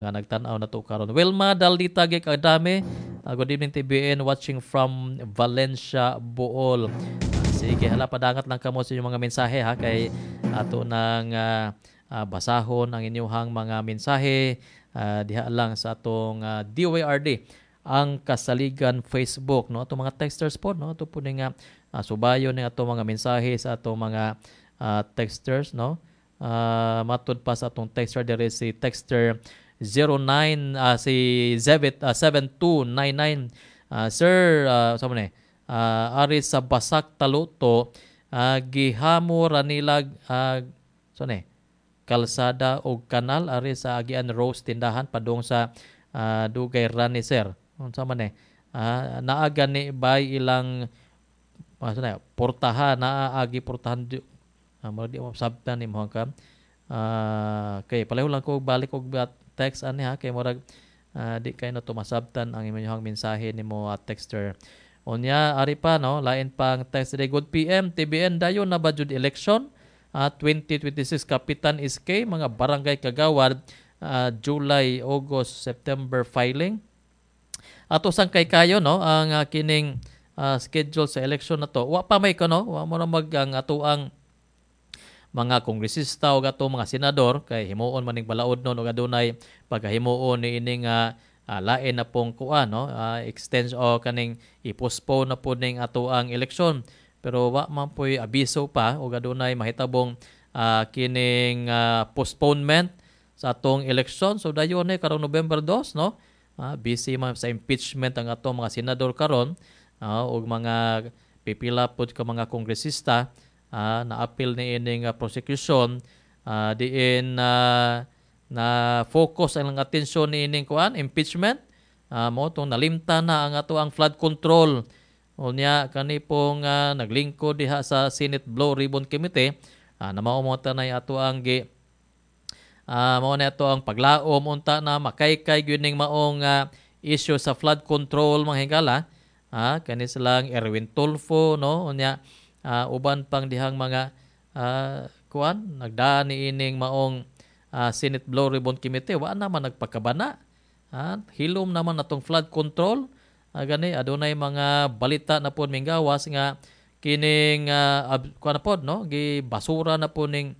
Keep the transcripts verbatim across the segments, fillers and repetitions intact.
nga nagtan-aw na to karon. Wilma Daldita gyud kadami. Uh, good evening T B N, watching from Valencia, Bohol. Uh, sige, hala padangat lang kamo sa inyong mga mensahe ha kay ato nang uh, uh, basahon ang inyong mga mensahe uh, diha lang sa atong uh, D Y R D ang Kasaligan Facebook no ato mga texters po no ato po ning uh, subayon ni ato mga mensahe sa ato mga uh, texters no uh, matud pa sa atong texter dere si texter zero nine uh, si Zebit uh, seven two nine nine uh, sir uh, sa man eh uh, ari sa Basak Taluto uh, gihamo ranilag uh, so ne kalsada o kanal ari sa Agian Rose tindahan padung sa uh, Dugay Rani sir unsa man eh uh, naa gani bay ilang uh, so ne portahan naa agi portahan uh, mo di mo sabtan ni mo ka uh, kay palayo lang ko balik og text ani ha kay murag uh, di kay na tumasabtan ang inyong mensahe nimo at texter. Unya ari pa no lain pang text day good P M T B N dayon na ba jud election uh, twenty twenty-six Kapitan S K mga barangay kagawad uh, July, August, September filing. Ato sang kay kayo no ang uh, kining uh, schedule sa election na to. Wa pa may kano wa mo na mag ang ato ang mga kongresista o gato mga senador kay himuon maning balaod non o adunay paghimuon ni ining uh, uh, lain na pong kuan no uh, extend o kaning i-postpone na po ning ato ang eleksyon pero wa man poy abiso pa o adunay mahitabong uh, kining uh, postponement sa atong eleksyon so dayon ni karong November two no uh, busy man sa impeachment ang atong mga senador karon uh, og mga pipila pud ka mga kongresista Uh, na-appeal ni ining uh, prosecution uh, diin uh, na focus ang atensyon ni ining kuan impeachment uh, mo tong nalimta na ang ato ang flood control unya kani pong uh, naglingkod diha sa Senate Blue Ribbon Committee uh, na mao mo tanay ato ang gi uh, mao na ato ang paglaom unta na makaykay gyud ning maong uh, issue sa flood control mga higala uh, kani silang Erwin Tulfo no unya Uh, uban pang dihang mga uh, kuan nagdaan ni ining maong uh, Senate Blue Ribbon Committee wa naman nagpakabana uh, hilom naman natong flood control uh, gani adunay mga balita na pod minggawas nga kining uh, ab, kuan na pod no gi basura na po ning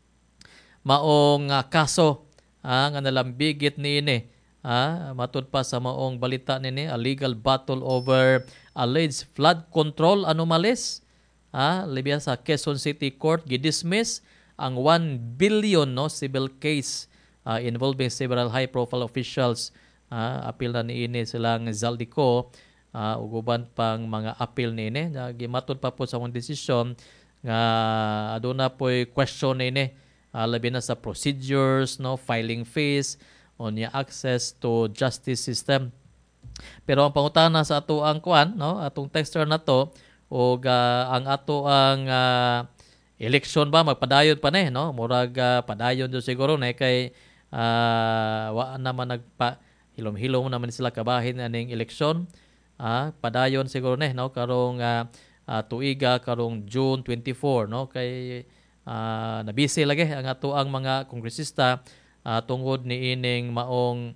maong uh, kaso uh, nga nalambigit ni ini uh, matud pa sa maong balita nini a legal battle over alleged flood control anomalies. Ah, libya sa Quezon City Court gidismiss ang one billion no civil case uh, involving several high-profile officials. Ah, appeal na niini silang Zaldico uh, ug uban pang mga appeal niini. Uh, gimatod pa po sa mong desisyon nga aduna po'y question niini uh, labi na sa procedures, no filing fees, unya access to justice system. Pero ang pangutana sa ato ang kuan no atong texter na to o uh, ang ato ang uh, election ba magpadayon pa ni no murag uh, padayon do siguro na kay uh, wa naman nagpa hilom-hilom naman sila kabahin aning eleksyon uh, padayon siguro ni no karong uh, uh, tuiga karong June twenty-four no kay uh, nabisi lagi ang ato ang mga kongresista uh, tungod ni ining maong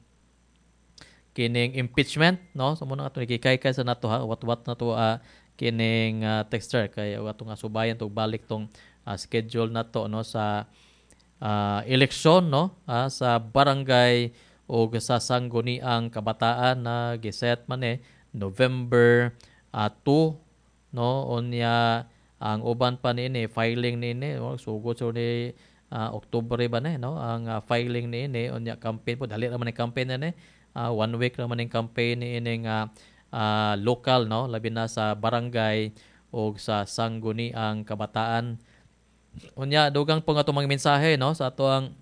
kining impeachment no so mo na ato gikay-kay sa nato ha wat-wat na to uh, kining uh, texter kay ato nga subayan tog balik tong uh, schedule na to no sa uh, eleksyon no uh, sa barangay o sa sangguniang kabataan na giset man eh November uh, two no unya ang uban pa niini filing niini no? Sugod so ni uh, Oktubre ba na no ang uh, filing niini unya campaign po dali ra man ni campaign na ni uh, one week ra man ning campaign niini nga uh, local no labi na sa barangay o sa sangguniang kabataan. Unya dugang po nga itong mga mensahe no sa ato ang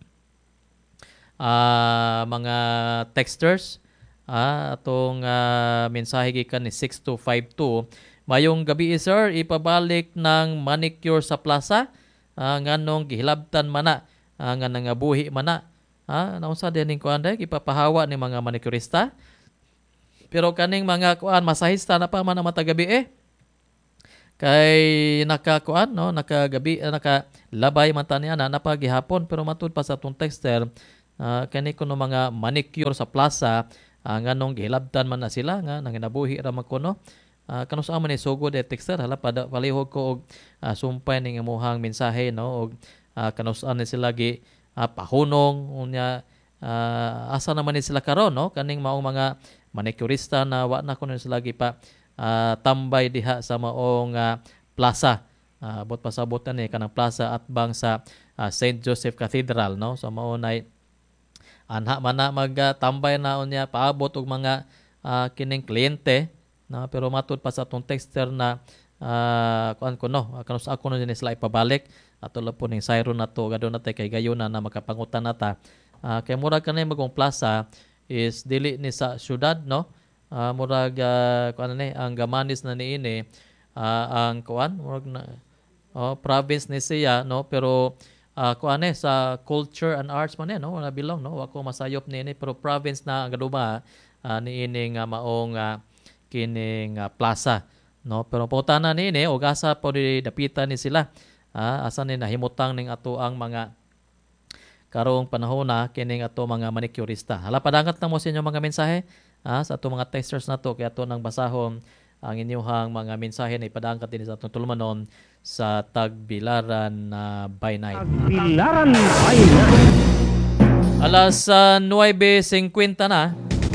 uh, mga texters uh, atong uh, mensahe gikan ni six two five two. Mayong gabi sir, ipabalik ng manicure sa plaza uh, nganong gihilabtan mana uh, nga nangabuhi mana ha uh, naunsa din ning kuan day ipapahawa ni mga manicurista. Pero kaning mga kuan masahista na pa man matagabi eh. Kay nakakuan no nakagabi uh, nakalabay man taniya na napagihapon pero matud pa sa atong texter uh, kani kuno mga manicure sa plaza uh, nganong gihilabtan man na sila nga nanginabuhi ra man kuno. Uh, kanus man ni sugod e texter hala pada palihog ko og uh, sumpay ning imuhang mensahe no og uh, kanus ni sila gi uh, pahunong unya uh, asa naman ni sila karon no kaning maong mga manicurista na wa na kuno sila gi pa uh, tambay diha sa maong uh, plaza. Uh, bot pasabotan ni kanang plaza at bang sa uh, Saint Joseph Cathedral no so mao nay anha man na magtambay uh, na unya paabot og mga uh, kining kliyente. No, pero matud pa sa atong texter na uh, kuan ko no kanus ako no din sila ipabalik ato la po ning sayro na to gadon natay kay gayuna na makapangutan nata uh, kay murag kanay magong plaza is dili ni sa syudad no uh, murag uh, kuan ni ang gamanis na niini uh, ang kuan murag na oh, province ni siya no pero uh, kuan ni sa culture and arts man ni no wala bilong no wa ko masayop niini pero province na ang gaduma uh, niini nga maong uh, kining uh, plaza no pero putana nini og asa po di dapitan ni sila ah, asa ni nahimutang ning ato ang mga karong panahon na kining ato mga manicurista hala padangat na mo sa inyo mga mensahe ah, sa ato mga texters nato kay ato nang basahon ang inyong mga mensahe na ipadangat din sa atong tulumanon sa Tagbilaran uh, by Night. Tagbilaran by Night alas uh, nueve fifty na.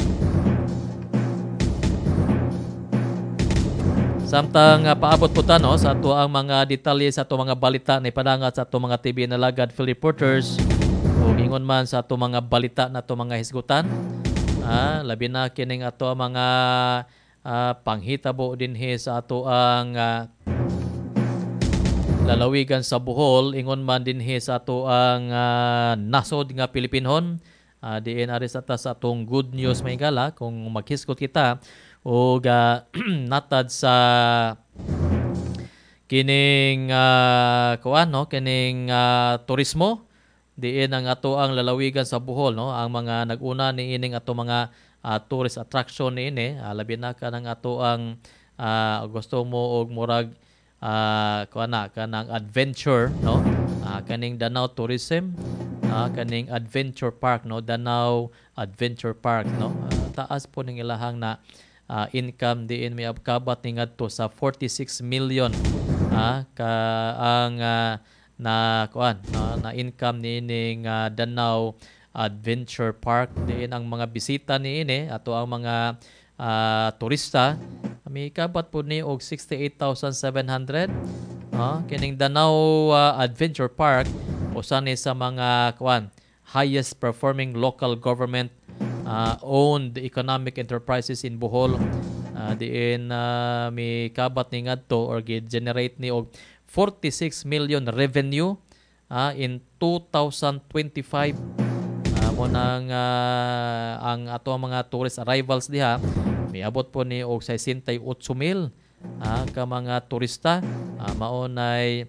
Samtang uh, paabot po ta no, sa ato ang mga detalye sa ato mga balita na ipadangat sa ato mga T V na lagad Phil Reporters o ingon man sa ato mga balita na ato mga hisgutan ah, labi na kining ato mga uh, panghitabo dinhi sa ato ang uh, lalawigan sa Bohol ingon man dinhi sa ato ang uh, nasod nga Pilipinhon uh, diin ari sa ta sa atong good news may gala kung maghisgot kita o uh, natad sa kining uh, kuan no kining uh, turismo diin ang ato ang lalawigan sa Bohol no ang mga naguna ni ining ato mga uh, tourist attraction niini uh, labi na kanang ato ang uh, gusto mo og murag uh, kuan na kanang adventure no uh, kaning Danau Tourism uh, kaning Adventure Park no Danau Adventure Park no uh, taas po ning ilahang na Uh, income diin may abkabat ni ngadto sa forty-six million ah ka ang uh, na kuan na, na income niining uh, Danau Adventure Park diin ang mga bisita niini ato ang mga uh, turista may kabat po ni og sixty-eight thousand seven hundred ah kining Danau uh, Adventure Park usa ni sa mga kuan highest performing local government Uh, owned economic enterprises in Bohol uh, diin uh, may kabat ni ngadto or generate ni og forty-six million revenue uh, in two thousand twenty-five uh, mo nang uh, ang ato mga tourist arrivals diha miabot po ni og sixty-eight mil uh, ka mga turista uh, maunay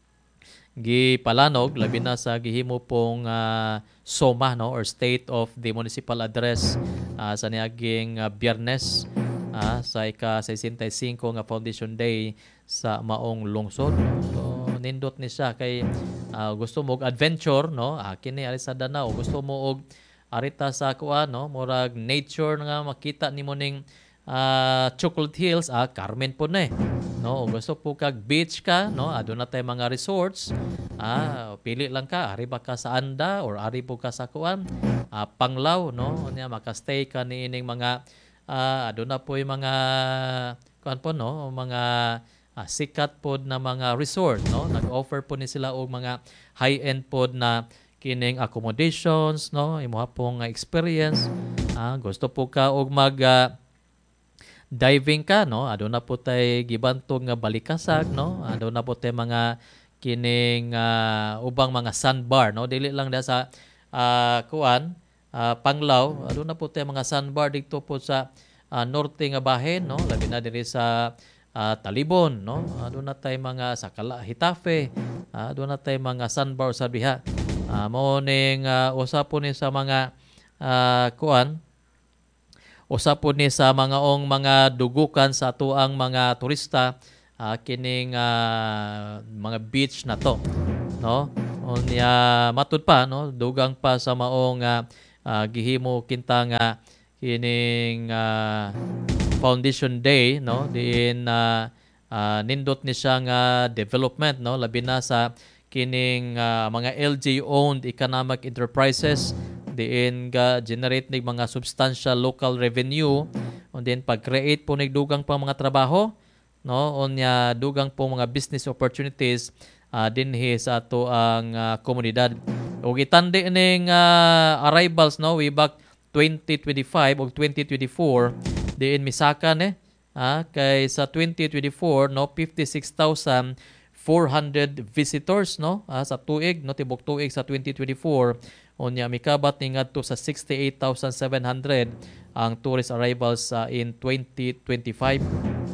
gipalanog labi na sa gihimo pong uh, SOMA no or State of the Municipal Address uh, sa niaging uh, Biyernes uh, sa ika sixty-five nga Foundation Day sa maong lungsod. So nindot ni siya kay uh, gusto mo og adventure no uh, kini ari sa Danau gusto mo og arita sa kuan no murag nature nga makita nimo ning uh, Chocolate Hills ah Carmen po na eh. No, gusto po kag beach ka, no? Aduna tay mga resorts. Ah, pili lang ka, ari ba ka sa Anda or ari po ka sa kuan? Ah, Panglao, no? Nya maka-stay ka ni ining mga ah, aduna po yung mga kuan po no, mga ah, sikat pod na mga resort, no? Nag-offer po ni sila og mga high-end pod na kining accommodations, no? Imo pong experience. Ah, gusto po ka og mag uh, diving ka no aduna po tay gibantog nga balikasag no aduna po tay mga kining uh, ubang mga sandbar no dili lang da sa uh, kuan uh, Panglao aduna po tay mga sandbar dito po sa uh, norte nga bahin no labi na diri sa uh, Talibon no aduna tay mga sa Kala Hitafe uh, aduna tay mga sandbar sa diha uh, mao ning uh, usa po ni sa mga uh, kuan usa po ni sa mga ong mga dugukan sa ato ang mga turista uh, kining uh, mga beach na to no. Unya matud pa no, dugang pa sa maong uh, uh, gihimo kinta nga kining uh, Foundation Day no, diin uh, uh, nindot ni siya nga development no, labi na sa kining uh, mga L G owned economic enterprises, diin ga generate nig mga substantial local revenue, and then pag-create po nig dugang pa mga trabaho no, unya dugang po mga business opportunities uh, dinhi sa ato ang uh, komunidad. Ug itandi ning uh, arrivals no way back twenty twenty-five o twenty twenty-four diin misaka ni ah, kay sa twenty twenty-four no fifty-six thousand four hundred visitors no ah, sa tuig no tibok tuig sa twenty twenty-four, unya mikabat ni ngadto sa sixty-eight thousand seven hundred ang tourist arrivals uh, in twenty twenty-five.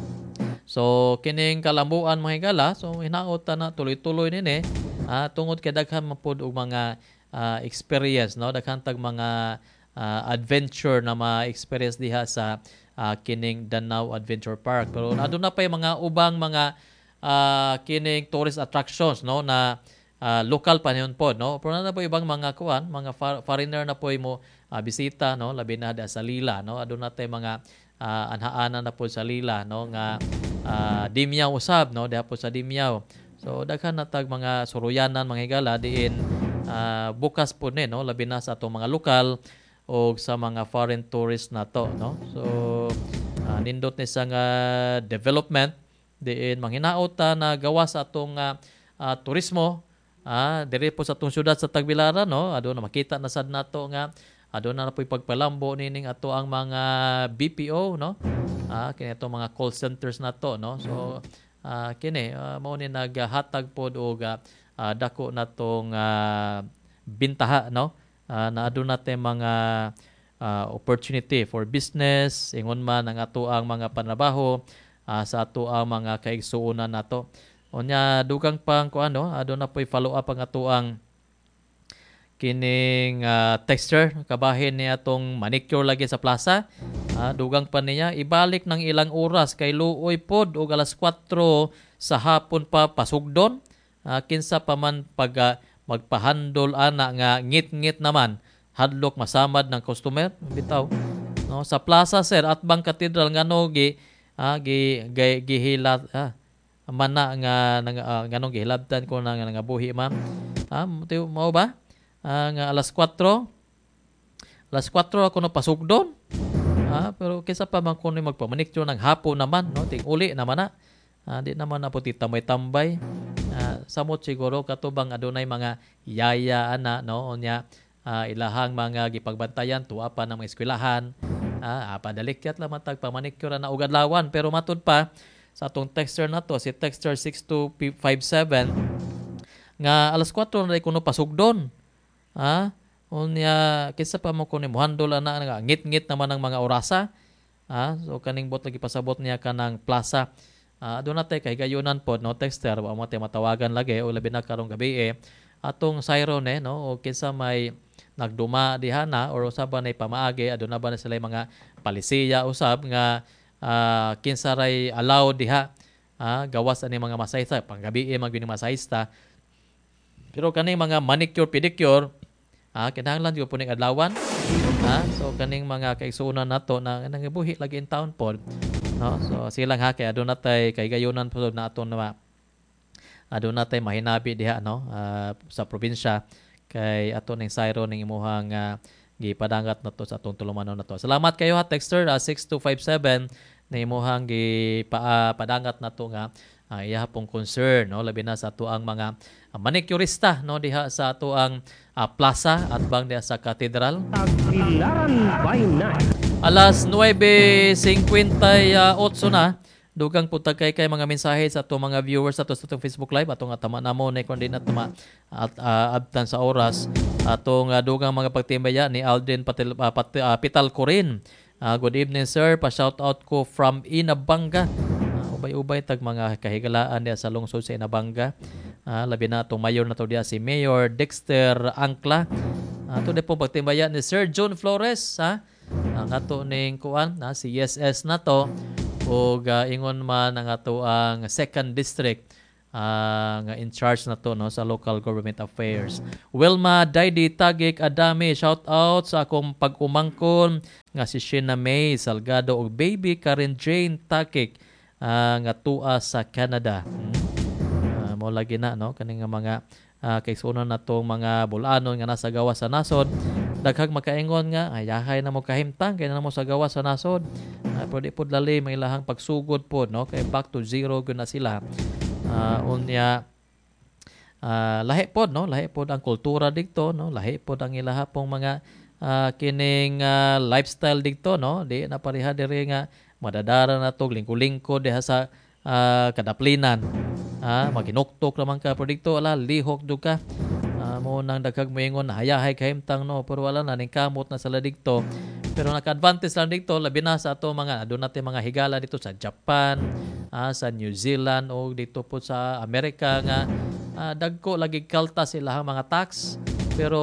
So kining kalambuan mga higala, so hinaot ta na tuloy-tuloy nini ah, tungod kay daghan man pud og mga uh, experience no, daghan tag mga uh, adventure na ma-experience diha sa uh, kining Danau Adventure Park. Pero aduna pa mga ubang mga uh, kining tourist attractions no na uh, local pa niyon po no. Pero na po ibang mga kuan, mga far- foreigner na po mo uh, bisita no, labi na da sa Lila no. Aduna tay mga uh, anhaanan na po sa Lila no nga uh, Dimyaw usab no, diha po sa Dimyaw. So daghan na tag mga suruyanan mga higala diin uh, bukas po ni no, labi na sa atong mga lokal o sa mga foreign tourists na to no. So uh, nindot ni sa nga development diin manghinaot ta na gawa sa atong uh, uh, turismo ah diri po sa atong syudad sa Tagbilaran no, adto na makita na sad nato nga adto na po pagpalambo nining ato ang mga B P O no, ah kini ato mga call centers na to no. So uh, kini uh, mao ni naghatag pod og uh, uh, dako natong uh, bintaha no, uh, na aduna tay mga uh, opportunity for business ingon man ang ato ang mga panrabaho uh, sa ato ang mga kaigsuonan nato. Unya dugang pang kuan no, aduna poy follow up ang ato ang kining uh, texture kabahin niya atong manicure lagi sa plaza. Uh, dugang pa niya ibalik ng ilang oras kay luoy pod og alas kwatro sa hapon pa pasugdon. Uh, kinsa pa man pag uh, magpahandol ana nga ngit-ngit naman hadlok masamad ng customer bitaw no sa plaza sir at bang cathedral ngano gi ah, gi, gi gihilat ah, mana nga uh, nganong gihilabtan ko na nga buhi ma'am ah, mao ba ang uh, alas kwatro alas kwatro ako na pasugdon ah, pero kisa pa man kuno magpamanicure ng hapon naman no ting uli naman na ah, di naman na puti tambay-tambay ah, samot siguro katubang adunay mga yaya ana no unya ah, ilahang mga gipagbantayan tuwa pa ng mga eskwelahan ah, apadalikят lang matag pamanicure na ug adlawan. Pero matud pa sa atong texter na to si texter six two five seven nga alas kwatro na kuno pasugdon ah, unya kinsa pa mo kuno muhandol ana nga ngit-ngit naman ang mga orasa ah, so kaning bot lagi pasabot niya kanang plaza ah, aduna tay kay gayunan pod no texter wa mo tay matawagan lagi o labi na karong gabi eh atong siren eh no o kinsa may nagduma diha na or usab na pamaagi aduna ba na sila mga palisiya usab nga uh, kinsa ray allow diha ah, gawas ani mga masahista panggabi eh magini masahista. Pero kaning mga manicure pedicure ah, kinahanglan gyud puning adlawan ah, so kaning mga kaigsuonan nato na nangibuhi lagi in town pod no. So silang ha kay aduna tay kay gayunan pod na aton na aduna tay mahinabi diha no uh, sa probinsya kay ato ning sayro ning imuhang uh, gipadangat nato sa atong tulumanon nato. Salamat kayo ha texter uh, six two five seven na imuhang gipadangat nato nga uh, iya pong concern no labi na sa ato ang mga uh, manicurista no diha sa ato ang uh, plaza at bang diha sa katedral. Tagbilaran by night. Alas nueve fifty-eight na. Dugang putag kay kay mga mensahe sa ato mga viewers sa ato sa atong Facebook Live atong atama namo na kundi na tuma at uh, abtan sa oras atong uh, dugang mga pagtimbaya ni Alden Patil, uh, Pat, uh, Pital Corin. Uh, good evening sir, pa shout out ko from Inabanga. Uh, ubay-ubay tag mga kahigalaan diya sa lungsod sa Inabanga. Uh, labi na itong mayor na to diya si Mayor Dexter Angla. Uh, ito din po pagtimbaya ni Sir John Flores ha. Ang ato ning kuan na si S S na to. O uh, ingon man ang ato ang second district ah, nga in charge na to, no, sa local government affairs. Wilma Daydi Tagik Adami, shout out sa akong pag-umangkon nga si Sheena May Salgado ug baby Karen Jane Tagik ah, nga tua sa Canada. Hmm? Ah, mo lagi na, no, kaning nga mga uh, kaigsunon na tong mga bulanon nga nasa gawas sa nasod. Daghang makaingon nga ayahay na mo kahimtang kay na mo sa gawas sa nasod. Uh, pero di pod lali may ilahang pagsugod pod, no, kay back to zero gyud na sila. Uh, unya uh, lahi pod, no, lahi pod ang kultura dito, no, lahi pod ang ilaha pong mga uh, kining uh, lifestyle dito, no, di na pareha diri nga madadara na to lingko-lingko diha sa uh, kadaplinan. Ah, maginuktok naman ka pero dito ala lihok do ka. Uh, mo nang daghang moingon na hayahay kahimtang, no, pero wala na ning kamot na sala dito. Pero naka-advantage lang dito labi na sa ato mga aduna natin mga higala dito sa Japan, ah, sa New Zealand o dito po sa Amerika nga ah, dagko lagi kalta sila ang mga tax pero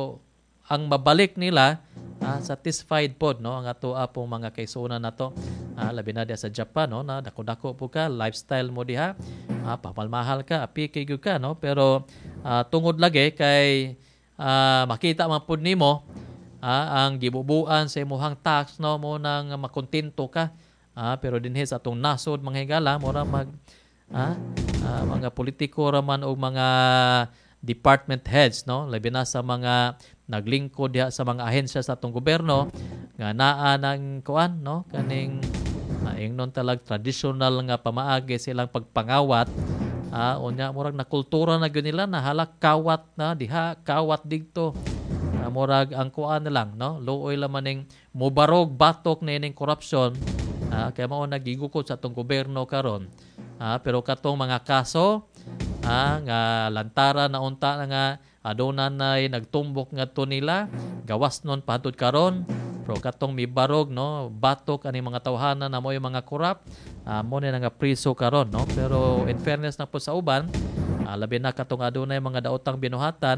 ang mabalik nila ah, satisfied pod, no, ang ato apong mga kaisuna nato. Ah, labi na diha sa Japan, no, na dako-dako po ka lifestyle mo diha. Ah, pamalmahal ka, apiki gyud ka, no, pero ah, tungod lagi kay ah, makita man pud nimo ah, ang gibubuan sa imong tax, no, mo nang makontento ka. Ah, pero dinhi sa atong nasod mga higala mo ra mag ah, ah, mga politiko ra man o mga department heads, no, labi na sa mga naglingkod diha sa mga ahensya sa atong gobyerno nga naa ng kuan, no, kaning uh, ingnon talag traditional nga pamaagi silang pagpangawat. Ah, unya murag na kultura na gyud nila na halak kawat na diha kawat didto. Uh, murag ang kuan na lang, no, luoy la maning mubarog batok na ining corruption. Ah, kaya mao nagigukod sa atong gobyerno karon. Ah, pero katong mga kaso ah, nga lantara na unta na nga aduna nay nagtumbok ngadto nila gawas nun pahatod karon. Pero katong mibarog, no, batok ani mga tawhana na mo yung mga korap, ah, mo na nga priso karon, no. Pero in fairness na po sa uban, ah, labi na katong adunay mga daotang binuhatan,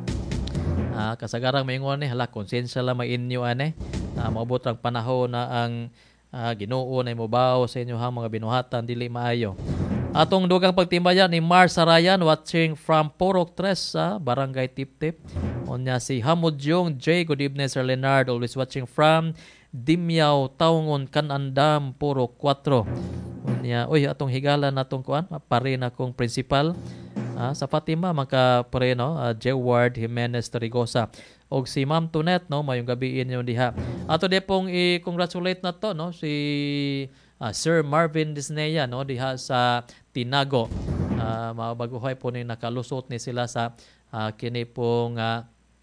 ah, kasagarang maingon ni hala konsensya la mainyo ani, ah, maabot ang panahon na ang ah, Ginoo na mobaw sa inyo hang mga binuhatan dili maayo. Atong dugang pagtimbayan ni Mar Sarayan watching from Porok Tres sa Barangay Tiptip. Unya si Hamudyong J. Good evening Sir Leonard, always watching from Dimyaw Taungon Kanandam Porok four. Unya oy atong higala natong kuan pare na kong principal ah, sa Fatima maka pare, no, uh, Jeward Jimenez Torigosa og si Ma'am Tunet, no, mayong gabi inyo diha. Ato de pong i-congratulate na to, no, si uh, Sir Marvin Disneya, no, diha sa Tinago. Uh, mabaguhay po ni nakalusot ni sila sa uh, kini pong uh,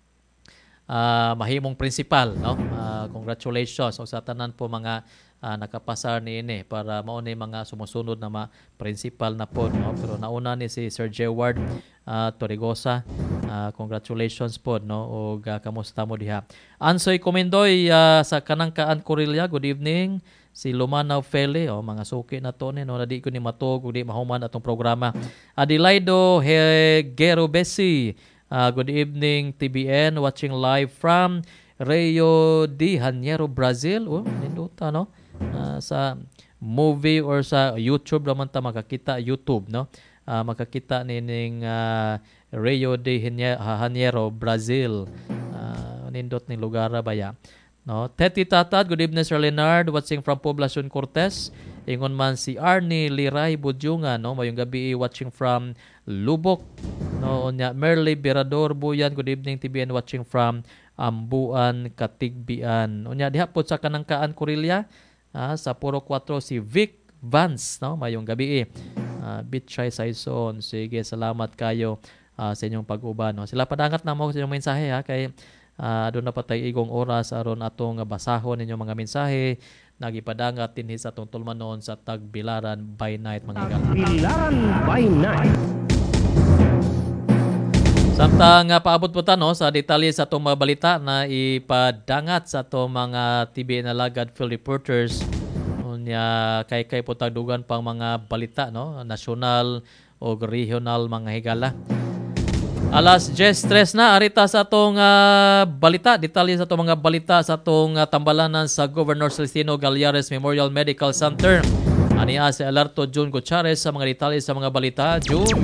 uh, mahimong principal, no. Uh, congratulations o sa tanan po mga uh, nakapasar ni ini para mao ni mga sumusunod na mga principal na po, no. Pero nauna ni si Sir Jeward uh, Torigosa. Uh, congratulations po, no, o uh, kamusta mo diha. Ansoy Komendoy uh, sa Kanangkaan Corilya, good evening. Si Lumanaw Fele, oh, mga suki na to ni, no, na di ko ni matog, di mahuman atong programa. Adelaido Hegero Besi, uh, good evening T B N, watching live from Rio de Janeiro, Brazil. Oh, ninduta, no, uh, sa movie or sa YouTube naman ta makakita, YouTube, no, uh, makakita nining uh, Rio de Janeiro, Brazil. Uh, nindot ni lugar baya. No, Teti Tatad, good evening Sir Leonard, watching from Poblacion Cortes. Ingon man si Arnie Liray Budyunga, no, mayong gabi watching from Lubok. No, nya Merly Berador Buyan, good evening T B N, watching from Ambuan, Katigbian. Unya diha po sa Kanangkaan Corilya, ah, sa Puro four si Vic Vance, no, mayong gabi. Ah, Bitchay Saison. Sige, salamat kayo uh, sa inyong pag-uban, no. Sila padangat na mo sa inyong mensahe, ha, kay Uh, doon na patay igong oras aron atong basahon ninyo mga mensahe nagipadangat dinhi sa atong tulmanon sa Tagbilaran by Night mga igala. Tagbilaran by Night. Samtang uh, paabot po ta, no, sa detalye sa atong mga balita na ipadangat sa atong mga T V N Alagad field reporters. Unya kay kay po tagdugan pang mga balita, no, nasyonal o regional mga higala. Alas diyes tres na, arita sa atong uh, balita, detalye sa atong mga balita sa atong uh, tambalanan sa Governor Celestino Gallares Memorial Medical Center. Ania si Alerto June Gutierrez sa mga detalye sa mga balita. June.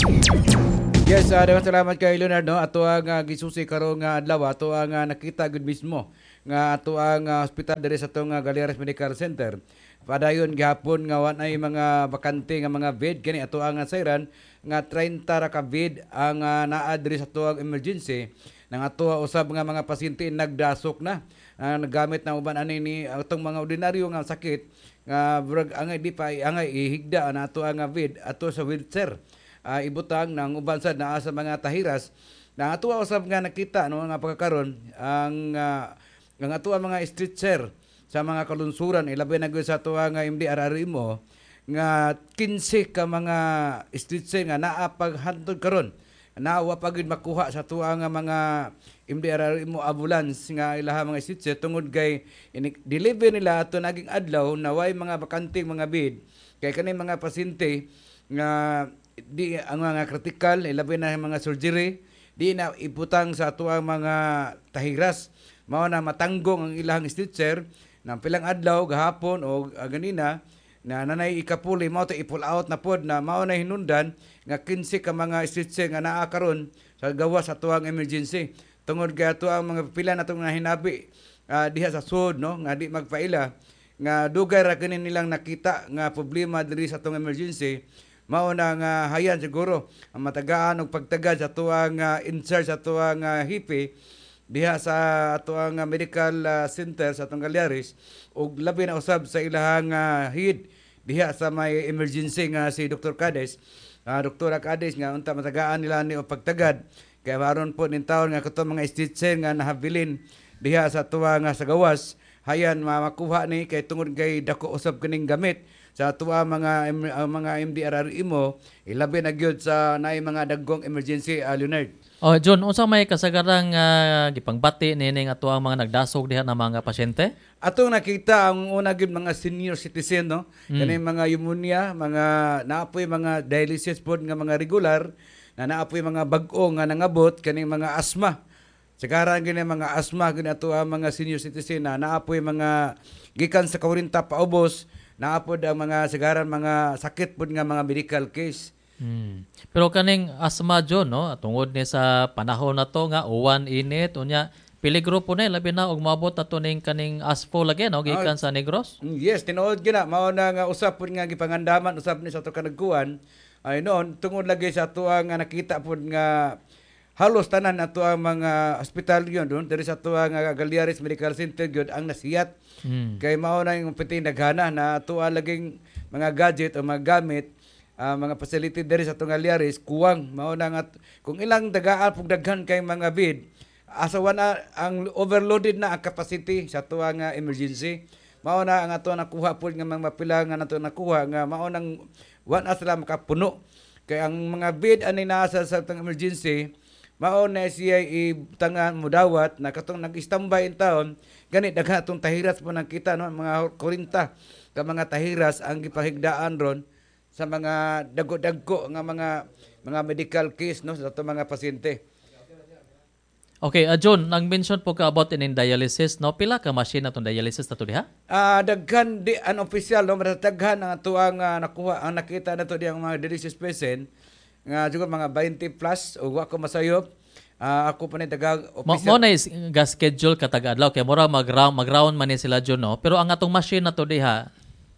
Yes, uh, daghang salamat kay Leonardo. Ato ang uh, gisusi karong nga adlaw, ato ang uh, nakita gud mismo nga ato ang uh, hospital diri sa tong uh, Galeras Medical Center. Padayon gihapon nga wanay mga bakante nga mga bed kani ato ang uh, sayran nga thirty ra ka bed ang uh, naa diri sa tuwang emergency. Nang ato usab nga mga pasyente nagdasok na uh, nagamit na uban ani ni atong mga ordinaryo nga sakit nga uh, angay di pa angay ihigda na ato ang uh, bed ato sa wheelchair. Uh, ibutang ng uban sad naa sa mga tahiras na ato usab nga nakita no nga pagkakaron ang uh, ang ato mga stretcher sa mga kalunsuran ilabi na gyud sa ato nga M D R R mo nga fifteen ka mga stretcher nga naa paghantod karon naawa pa gyud makuha sa ato nga mga M D R R mo ambulance nga ilaha mga stretcher tungod kay deliver nila ato naging adlaw na way mga bakanting mga bed kay kani mga pasyente nga di ang mga critical ilabi na mga surgery di na ibutang sa ato ang mga tahiras mao na matanggong ang ilang stretcher ng pilang adlaw gahapon o uh, ganina na nanay ikapuli mao to i-pull out na pod na mao na hinundan nga fifteen ka mga stretcher nga naa karon sa gawas sa tuang emergency tungod kay ato ang mga pila natong nahinabi uh, diha sa sud no nga di magpaila nga dugay ra kini nilang nakita nga problema diri sa tuang emergency mao na nga hayan siguro ang matagaan og pagtagad sa tuang uh, in-charge sa tuang uh, hipi diha sa tuang uh, medical uh, center sa atong Galeras ug labi na usab sa ilahang uh, head diha sa may emergency nga si Doctor Cades uh, Doktora Cades nga unta matagaan nila ni og pagtagad kay maron po nin taon nga kato mga stitcher nga nahabilin diha sa tuang uh, sa gawas hayan makuha ni kay tungod kay dako usab kining gamit sa tuwa mga uh, mga M D R R mo ilabi na gyud sa naay mga daggong emergency uh, Leonard. Oh, John, unsa may kasagarang uh, gipangbati nining ato ang mga nagdasog diha na mga pasyente? Atong nakita ang una gyud mga senior citizen no, mm. kani mga pneumonia, mga naapoy mga dialysis pod nga mga regular, na naapoy mga bag-o nga nangabot kani mga asthma. Sagaran gini mga asthma gini ato ang mga senior citizen na naapoy mga gikan sa forty paubos naapod ang mga sagaran mga sakit pod nga mga medical case. Hmm. Pero kaning asthma John no tungod ni sa panahon na to nga uwan init unya peligro po na labi na og maabot ato ning kaning asfo lagi no gikan oh, sa Negros. Yes, tinuod gina mao na nga usap pod nga gipangandaman usap ni sa to kanagkuan ay noon tungod lagi sa ato nga nakita pod nga halos tanan ato ang mga hospital yon doon diri sa ato nga Galeras Medical Center gyud ang nasiyat. Hmm. Kay mao na yung piti naghana na ato laging mga gadget o mga gamit uh, mga facility diri sa ato Galeras kuwang mao na nga kung ilang dagaan pug daghan kay mga bed asawa na ang overloaded na ang capacity sa ato nga emergency mao na ang ato nakuha pod nga mga mapila nga nato nakuha nga mao nang wan asla makapuno kay ang mga bed ani naa sa atong emergency mao na siya itangan mo dawat na katong nag-standby in town gani daghan atong tahiras po nakita no mga forty ka mga tahiras ang gipahigdaan ron sa mga dagko-dagko nga mga mga medical case no sa atong mga pasyente. Okay, uh, John, nang mention po ka about in dialysis no pila ka machine atong dialysis nato diha? Ah, uh, daghan di unofficial no daghan ang ato ang uh, nakuha ang nakita nato di ang mga dialysis patient nga siguro mga twenty plus o wa ko masayop uh, ako pa ni taga official mo na is ga schedule ka taga-adlaw kay mura mag-round mag-round man ni sila John no pero ang atong machine nato diha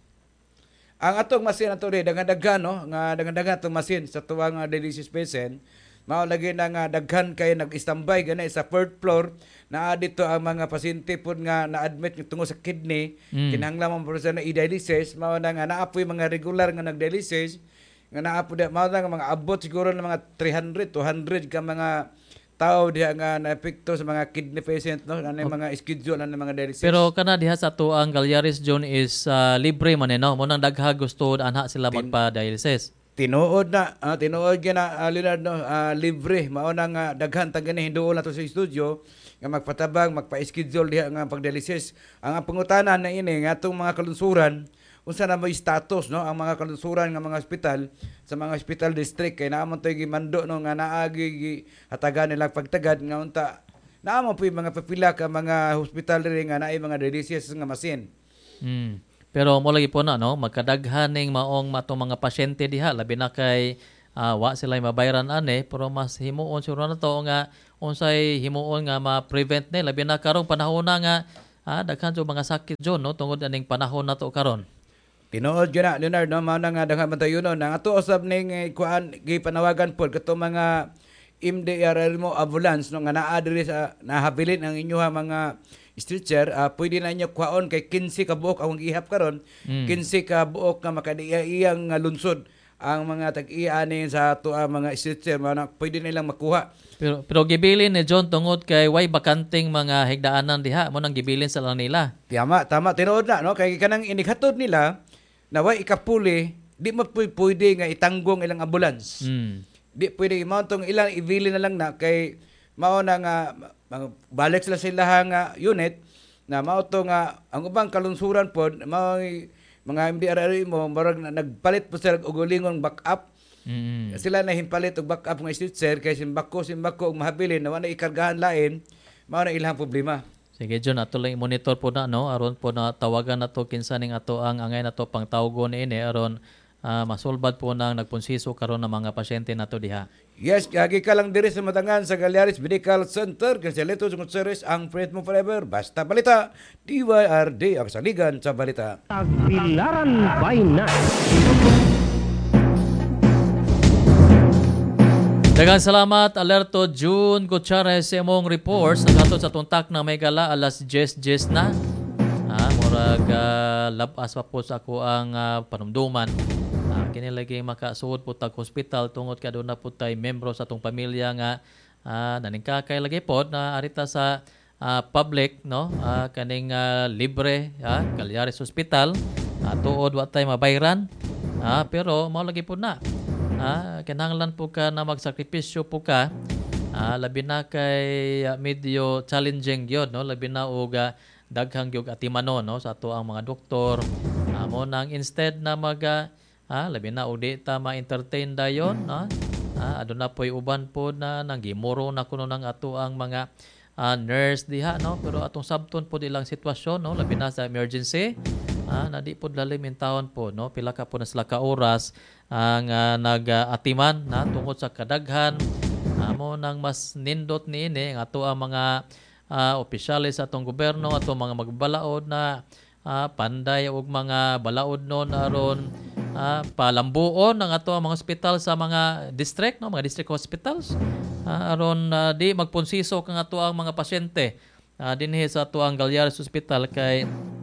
ang atong machine nato di daghan-daghan no nga daghan-daghan atong machine sa tuwang uh, dialysis patient mao lagi na nga daghan kay nag-standby gani sa third floor naa dito ang mga pasyente pod nga na-admit tungod sa kidney mm. kinahanglan mo sa na i-dialysis mao na nga naapoy mga regular nga nag-dialysis nga naa po diha mao nga mga abot siguro ng mga three hundred two hundred ka mga tao diha nga naepekto sa mga kidney patient no ano okay. mga schedule ano mga dialysis. Pero kana diha sa ato ang Galeras John is uh, libre man eh, no mo nang dagha gusto anha sila Tin- magpa-dialysis. Tinuod na uh, tinuod gina uh, Leonard no uh, libre mao na nga daghan tagani hinduol nato sa studio nga magpatabang magpa-schedule diha nga pag-dialysis. Ang pangutanan na ini nga atong mga kalunsuran unsa na may status no ang mga kalunsuran nga mga ospital sa mga hospital district kay naamon toy gimando no nga naagi hatagan nila pagtagad nga unta naamon po mga papila ka mga hospital ri nga naay mga dialysis nga machine. Mm. Pero mo lagi po na no, magkadaghaning maong matong mga pasyente diha labi na kay uh, wa sila mabayaran ane pero mas himuon siguro na to nga unsay himuon nga ma-prevent ni labi na karong panahon na nga ah, daghan jo mga sakit jo no tungod aning panahon na to karon. Tinuod yun na, Leonard, no? Mao na nga daghang matayon no. Ang ato usab ning eh, kuan gipanawagan pod kato mga M D R mo ambulance no nga naa diri sa nahabilin ang inyoha mga stretcher, uh, pwede na inyo kuhaon kay kinse ka buok ang ihap karon, Mm. kinse ka buok nga makadiya-iyang nga lunsod ang mga tag-iya ani sa ato ang mga stretcher mao na pwede nilang makuha. Pero pero gibilin ni John tungod kay way bakanting mga higdaanan diha mo nang gibilin sa lang nila. Tama, tama tinuod na no kay kanang inikhatod nila na way ikapuli, di mo pwede, pwede nga itanggong ilang ambulance. Mm. Di pwede imountong ilang ibili na lang na kay mao na nga ma- balik sila sa ilang nga unit na mao to nga ang ubang kalungsuran pod mao mga M D R mo marag na- nagpalit po sila og ulingon backup. Mm. Sila na himpalit og backup nga stretcher kay simbako simbako og mahabilin na wala ikargahan lain mao na ilang problema. Sige John, ato lang monitor po na no aron po na tawagan nato kinsa ning ato ang angay nato pang tawgon ini aron ah, masulbad po nang nagpunsiso karon ng mga pasyente nato diha. Yes, kagi ka lang diri sa Matangan sa Galeares Medical Center. Kasi leto sa service ang friend mo forever. Basta balita, D Y R D ang saligan sa balita. Tagbilaran by night. Daghang salamat Alerto June Gutierrez sa imong reports naghatod sa tuntak ng Megala alas diyes diyes na. Ah, murag uh, labas pa po sa ako ang ah, panumduman. Ah, kini lagi makasuod po tag hospital tungod ka doon na po tay membro sa atong pamilya nga ah, naningkakay lagi po na arita sa ah, public no ah, kaning ah, libre ah, Galeares Hospital ah, tuod wa tay mabayran ah, pero mao lagi po na ah, kinahanglan po ka na magsakripisyo po ka ah, labi na kay ah, medyo challenging gyud no labi na og ah, daghang gyud atimano no sa ato ang mga doktor amo nang instead na mag ah, ah, labi na og di ta ma-entertain dayon no ah, aduna po'y uban po na nanggimuro na kuno ng ato ang mga ah, nurse diha no pero atong sabton po ilang sitwasyon no labi na sa emergency ah, na di po lalim in taon po no pila ka po na sila ka oras ang ah, nag-atiman na tungod sa kadaghan amo nang mas nindot niini ang ato ang mga uh, opisyalis sa atong gobyerno ato mga magbalaod na uh, panday og mga balaod non aron uh, palambuon ang ato ang mga ospital sa mga district no mga district hospitals uh, aron uh, di magpunsiso kang ato ang mga pasyente uh, dinhi sa ato ang Galeares Hospital kay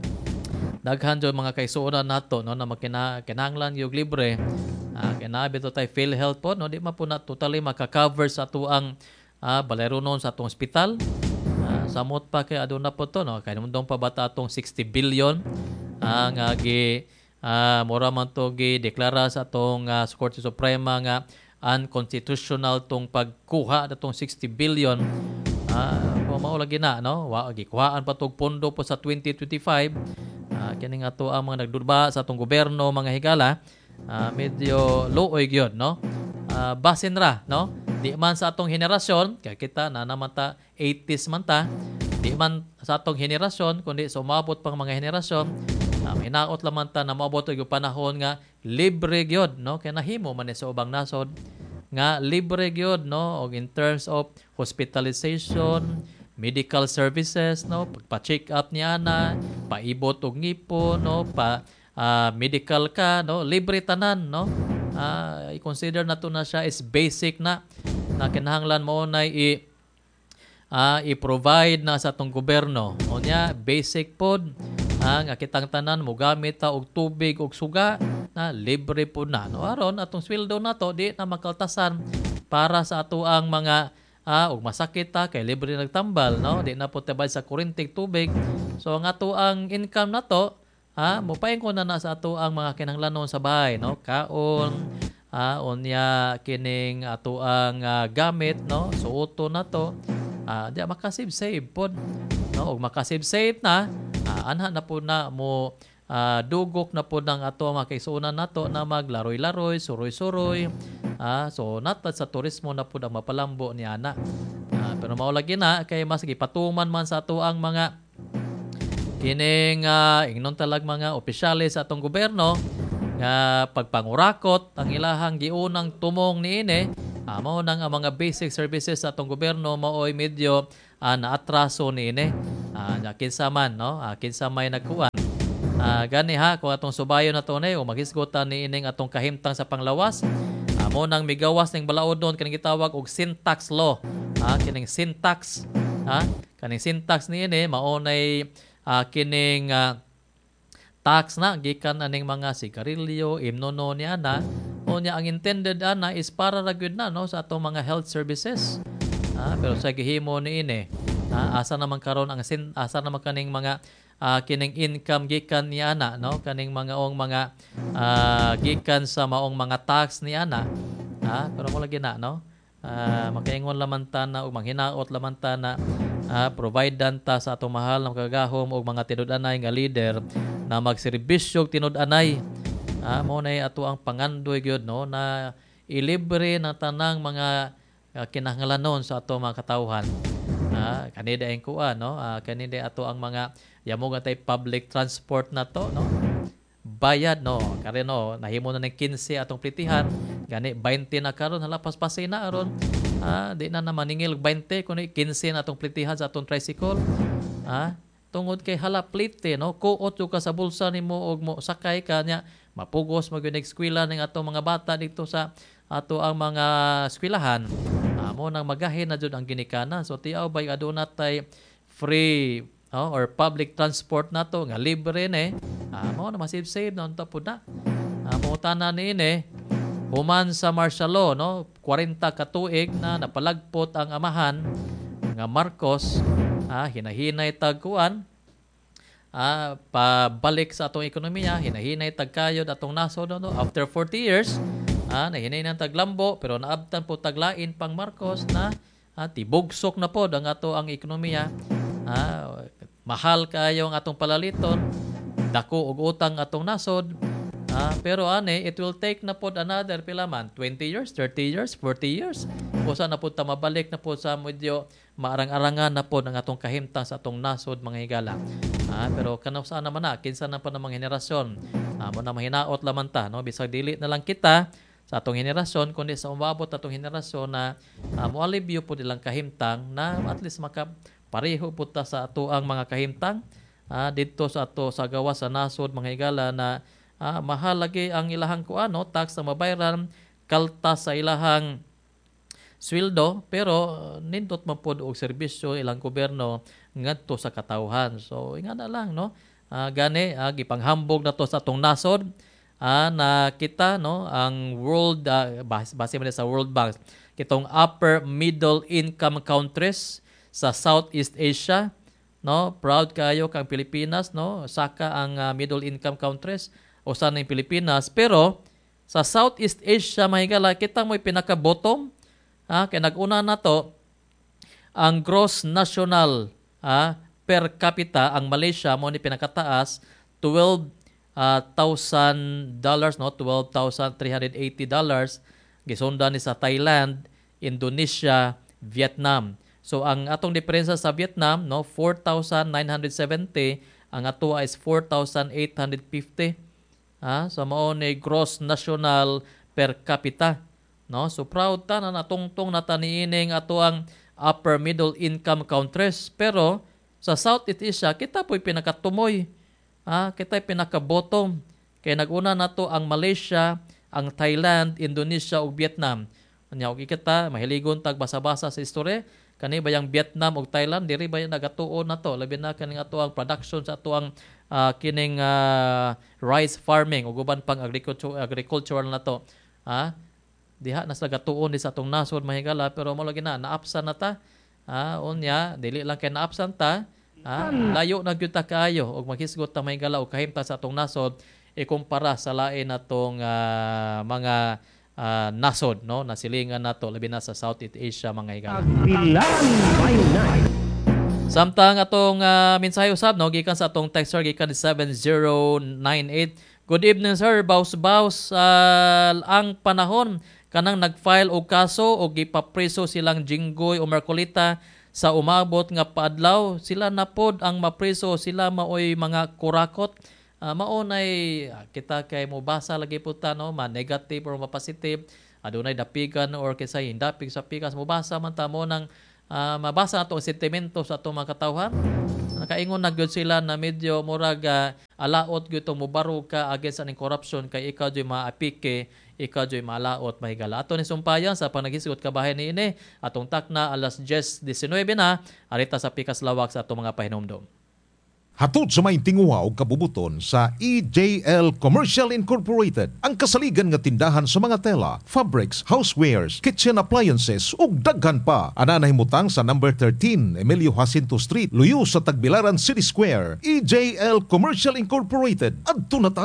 daghan jud mga kaisuonan nato no na makina kinahanglan yung libre uh, kinabi to tay PhilHealth po no di man po na totally maka-cover sa ato ang uh, balero non sa atong ospital. Uh, samot pa kay aduna po to no kay mundong pa bata atong sixty billion ang uh, gi uh, mura man to gi deklara sa atong uh, Korte Suprema nga unconstitutional tong pagkuha datong sixty billion. Ah, uh, mao lagi na no wa gikuhaan pa tog pondo po sa twenty twenty-five. Ah, uh, kini nga to ang mga nagduba sa atong gobyerno mga higala. Ah, uh, medyo luoy gyud no. Uh, basin ra no di man sa atong henerasyon kay kita na naman ta eighties man ta di man sa atong henerasyon kundi sa umabot pang mga henerasyon um, hinaot lamang ta na maabot og panahon nga libre gyud no kay nahimo man ni sa ubang nasod nga libre gyud no og in terms of hospitalization medical services no pagpa-check up niya na paibot og ngipon no pa uh, medical ka no libre tanan no uh, i-consider na to na siya is basic na na kinahanglan mo na i uh, i-provide na sa atong gobyerno. O niya basic pod ang uh, kitang tanan mo gamit ta og tubig og suga na libre po na. No aron atong sweldo nato di na makaltasan para sa ato ang mga ah og masakit ta kay libre nagtambal no di na po tabay sa kuryente tubig. So ang ato ang income nato ah mopaing ko na na sa ato ang mga kinahanglanon sa bahay no kaon ah unya kining ato ang uh, gamit no suoto na to ah di makasave save pod no og makasave save na ah, anha na po na mo ah, dugok na po ng ato mga kaisunan nato na maglaroy-laroy suroy-suroy ah so natad sa turismo na po ang mapalambo ni ana ah, pero mao lagi na kay mas gipatuman man sa ato ang mga Kining uh, ingnon talag mga opisyalis sa atong gobyerno nga pagpangurakot ang ilahang giunang tumong niini, amo nang ang mga basic services sa atong gobyerno maoy medyo uh, naatraso niini. Uh, kinsa man no, uh, kinsa may nagkuan. Uh, gani ha kung atong subayon na to ni o maghisgotan niining atong kahimtang sa panglawas. Amo nang migawas ning balaodon kaning gitawag og syntax law. Ha, kining syntax, ha, kaning syntax niini mao nay uh, kining uh, tax na gikan aning mga sigarilyo, imnono ni ana. O niya ang intended ana is para ra gyud na no sa atong mga health services. Ah, pero sa gihimo niini, ah, asa naman karon ang sin, asa naman kaning mga uh, kining income gikan ni ana no kaning mga ong mga uh, gikan sa maong mga tax ni ana. Ah, pero mo lagi na no. Uh, makaingon laman ta na o manghinaot laman ta na uh, providean ta sa atong mahal na kagahom og mga tinud-anay nga leader na magserbisyo tinud-anay. Uh, mo nay ato ang pangandoy gyud no na ilibre na tanang mga uh, kinahanglanon sa ato mga katawhan. Uh, kanida ang kuan no, uh, kanida ato ang mga yamo gatay public transport na to no. Bayad no kare no nahimo na ng fifteen atong plitihan gani twenty na karon hala paspasin na aron ah di na na maningil twenty kuno fifteen na atong plitihan sa atong tricycle ah tungod kay hala plite no kuot ka sa bulsa nimo og mo sakay ka nya mapugos magyud eskwela ning atong mga bata dito sa ato ang mga eskwelahan amo nang magahin na jud ang ginikanan so tiaw bay aduna tay free oh, or public transport na to nga libre ni ah, mo na masave-save na unta po na ah, pangutana ni ini human sa martial law no forty ka tuig na napalagpot ang amahan nga Marcos ah, hinahinay tagkuan ah, pabalik sa atong ekonomiya hinahinay tagkayod atong nasod no after forty years ah, nahinay nang taglambo pero naabtan po taglain pang Marcos na ah, tibugsok na po ang ato ang ekonomiya. Ah, mahal kayo ang atong palaliton, dako og utang atong nasod. Ah, pero ane, it will take na pod another pila man, twenty years, thirty years, forty years. Usa na pod ta mabalik na pod sa medyo maarang-arangan na pod ang atong kahimtang sa atong nasod mga higala. Ah, pero kanaw saan naman na, kinsa na pa ng mga henerasyon. Ah, mo na mahinaot laman ta, no? Bisag dili na lang kita sa atong henerasyon kundi sa umabot atong henerasyon na uh, moalibyo pod ilang kahimtang na at least maka pareho po ta sa ato ang mga kahimtang uh, dito sa ato sa gawas sa nasod mga higala na uh, mahal lagi ang ilahang kuano tax na mabayaran kaltas sa ilahang sweldo pero uh, nindot man pod og serbisyo ilang gobyerno ngadto sa katawhan so ingana lang no uh, gani uh, gipanghambog na to sa atong nasod uh, na kita no ang world uh, base, base man sa World Bank kitong upper middle income countries sa Southeast Asia no proud kayo kang Pilipinas no saka ang uh, middle income countries usa na Pilipinas pero sa Southeast Asia mahigala kita mo'y pinaka bottom ha kay nag-una na to ang gross national ha, per capita ang Malaysia mo ni pinakataas twelve thousand dollars no twelve thousand three hundred eighty dollars gisundan ni sa Thailand, Indonesia, Vietnam. So ang atong diferensya sa Vietnam no four thousand nine hundred seventy, ang ato is four thousand eight hundred fifty. Ah, so mao ni gross national per capita, no? So proud ta na natungtong na taniining ato ang upper middle income countries. Pero sa Southeast Asia kita po'y pinakatumoy. Ah, kita pinaka-bottom. Kay nag-una nato ang Malaysia, ang Thailand, Indonesia ug Vietnam. Anya og kita mahiligon tag basa-basa sa istorya kani bayang Vietnam ug Thailand diri bay nagatuon na to labi na kaning ato ang production sa ato ang uh, kining uh, rice farming ug uban pang agriculture agricultural na to ha diha nas nagatuon di sa atong nasod mahigala pero mo lagi na naapsan na ta ha unya dili lang kay naapsan ta ha layo na gyud ta kaayo ug maghisgot ta mahigala og kahimtang sa atong nasod ikumpara sa lain natong uh, mga Uh, nasod no nasilingan nato labi na sa Southeast Asia mga higala. Samtang atong uh, mensahe usab no gikan sa atong texter gikan seven zero nine eight. Good evening sir, baus-baus uh, ang panahon kanang nag-file og kaso o gipapreso silang Jinggoy o Marcolita sa umabot nga paadlaw sila na pod ang mapreso, sila maoy mga kurakot. Uh, maunay kita kay mobasa lagi puta no, ma negative or ma positive, adunay dapigan or kisay hindapig sa pikas, mobasa man ta mo nang uh, mabasa ato ang sentimento sa atong mga katawhan. Nakaingon na gyud sila na medyo murag uh, alaot gyud to mobaro ka against aning corruption kay ikaw joy maapike, ikaw joy malaot mahigala. Ato ni sumpayan sa panagisgot kabahin niini atong takna alas diyes disenwebe na arita sa pikas lawak sa atong mga pahinumdom. Hatod sa may tinguha o kabubuton sa E J L Commercial Incorporated, ang kasaligan nga tindahan sa mga tela, fabrics, housewares, kitchen appliances ug daghan pa. Ana nahimutang sa number thirteen Emilio Jacinto Street, luyo sa Tagbilaran City Square. E J L Commercial Incorporated. Adto na ta.